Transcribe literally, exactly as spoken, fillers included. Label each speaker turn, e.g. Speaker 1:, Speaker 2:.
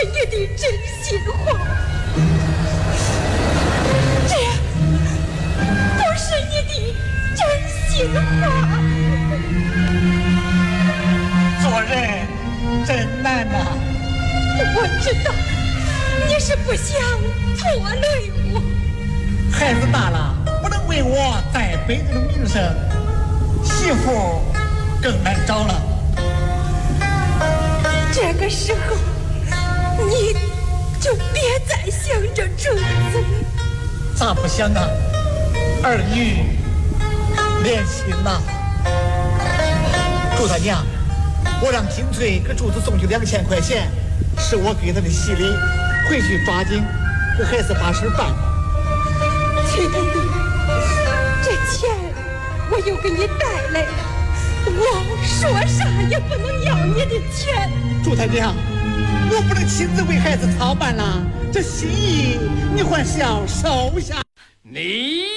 Speaker 1: 是你的真心话，这不是你的真心话。
Speaker 2: 做人真难呐、啊！
Speaker 1: 我知道你是不想拖累我。
Speaker 2: 孩子大了，不能为我再背这种名声，媳妇更难找了。
Speaker 1: 这个时候，你就别再想着主子。
Speaker 2: 咋不想啊？儿女连心呐！祝他娘，我让金翠给主子送去两千块钱，是我给他的喜礼，回去抓紧给孩子把事办。
Speaker 1: 亲弟弟，这钱我又给你带来了，我说啥也不能要你的钱。
Speaker 2: 祝他娘，我不能亲自为孩子操办了，这心意你还是要收下。
Speaker 3: 你